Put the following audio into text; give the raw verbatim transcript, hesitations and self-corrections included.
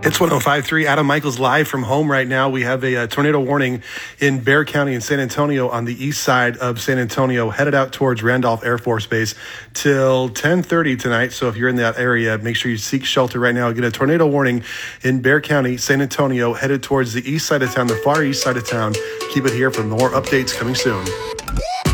It's one oh five point three. Adam Michaels live from home right now. We have a, a tornado warning in Bexar County in San Antonio on the east side of San Antonio, headed out towards Randolph Air Force Base till ten thirty tonight. So if you're in that area, make sure you seek shelter right now. Get a tornado warning in Bexar County, San Antonio, headed towards the east side of town, the far east side of town. Keep it here for more updates coming soon.